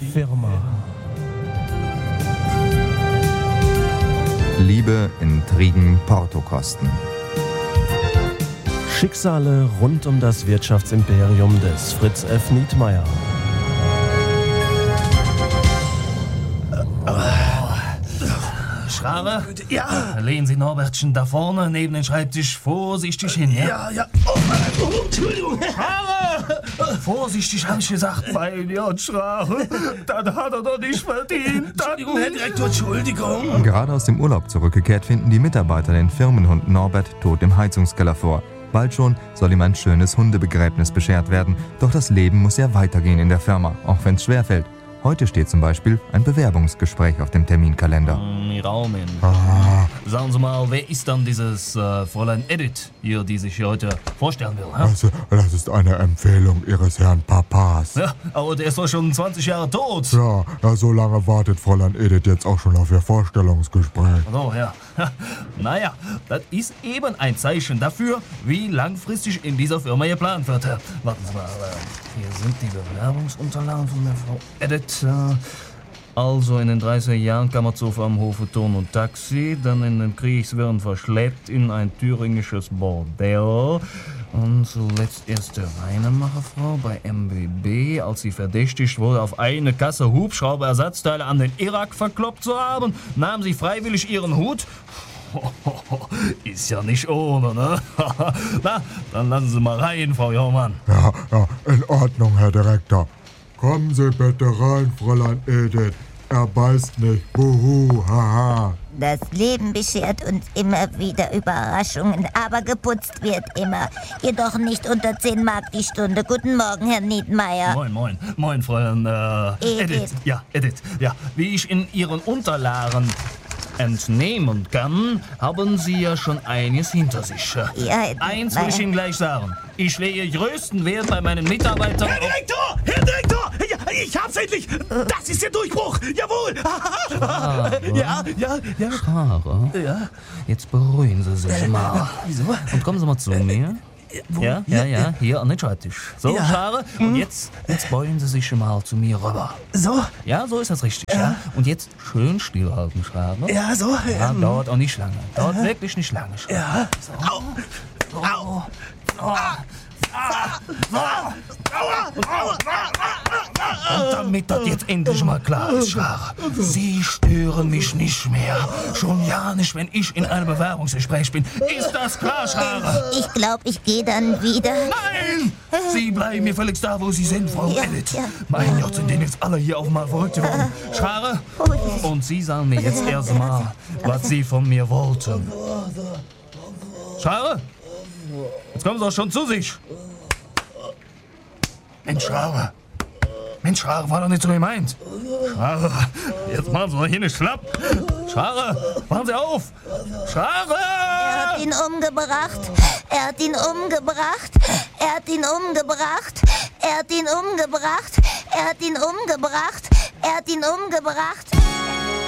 Firma. Liebe, Intrigen, Portokosten. Schicksale rund um das Wirtschaftsimperium des Fritz F. Nietmeyer. Schraube? Ja. Lehnen Sie Norbertchen da vorne neben den Schreibtisch vorsichtig hin, ja? Ja. Oh, Entschuldigung. Schraube! Vorsichtig, hab ich gesagt. Mein Gott, Schraube. Das hat er doch nicht verdient. Entschuldigung, Herr Direktor, Entschuldigung. Gerade aus dem Urlaub zurückgekehrt, finden die Mitarbeiter den Firmenhund Norbert tot im Heizungskeller vor. Bald schon soll ihm ein schönes Hundebegräbnis beschert werden. Doch das Leben muss ja weitergehen in der Firma, auch wenn es schwerfällt. Heute steht zum Beispiel ein Bewerbungsgespräch auf dem Terminkalender. Raumen. Sagen Sie mal, wer ist dann dieses Fräulein Edith hier, die sich hier heute vorstellen will? Ha? Also, das ist eine Empfehlung Ihres Herrn Papas. Ja, aber der ist doch schon 20 Jahre tot. Ja, so lange wartet Fräulein Edith jetzt auch schon auf Ihr Vorstellungsgespräch. So, ja. Naja, das ist eben ein Zeichen dafür, wie langfristig in dieser Firma geplant wird. Warten Sie mal, hier sind die Bewerbungsunterlagen von der Frau Edith. Also in den 30er Jahren Kammerzofe am Hofe Turn und Taxi, dann in den Kriegswirren verschleppt in ein thüringisches Bordell und zuletzt erste Weinemacherfrau bei MBB, als sie verdächtigt wurde, auf eine Kasse Hubschrauberersatzteile an den Irak verkloppt zu haben, nahm sie freiwillig ihren Hut. Ist ja nicht ohne, ne? Na, dann lassen Sie mal rein, Frau Jormann. Ja, in Ordnung, Herr Direktor. Kommen Sie bitte rein, Fräulein Edith. Er beißt nicht. Buhu, haha. Das Leben beschert uns immer wieder Überraschungen, aber geputzt wird immer. Jedoch nicht unter 10 Mark die Stunde. Guten Morgen, Herr Nietmeyer. Moin, Fräulein Edith. Ja, Edith. Ja, wie ich in Ihren Unterlagen entnehmen kann, haben Sie ja schon einiges hinter sich. Ja, Eins will ich Ihnen gleich sagen. Ich lege größten Wert bei meinen Mitarbeitern Herr Direktor! Ja, ich hab's endlich! Das ist der Durchbruch! Jawohl! Ja. Schare. Ja. Jetzt beruhigen Sie sich mal. Wieso? Und kommen Sie mal zu mir. Ja, hier an den Schreibtisch. So, Ja. Schare. Und jetzt beugen Sie sich mal zu mir rüber. So? Ja, so ist das richtig, ja. Und jetzt schön stillhalten, Schare. Ja, so? Ja, dauert auch nicht lange. Dauert wirklich nicht lange, Schare. Ja. So. Au! Und damit das jetzt endlich mal klar ist, Schare. Sie stören mich nicht mehr. Schon ja nicht, wenn ich in einem Bewerbungsgespräch bin. Ist das klar, Schare? Ich glaube, ich gehe dann wieder. Nein! Sie bleiben mir völlig da, wo Sie sind, Frau Edith. Ja. Mein Gott, sind denn jetzt alle hier auf mal verrückt geworden. Schare? Und Sie sagen mir jetzt erst mal, was Sie von mir wollten. Schare? Jetzt kommen Sie doch schon zu sich. Mensch, Schare, war doch nicht so gemeint. Schare, jetzt machen Sie doch hier nicht schlapp. Schare, machen Sie auf. Schare! Er hat ihn umgebracht. Er hat ihn umgebracht. Er hat ihn umgebracht. Er hat ihn umgebracht. Er hat ihn umgebracht. Er hat ihn umgebracht.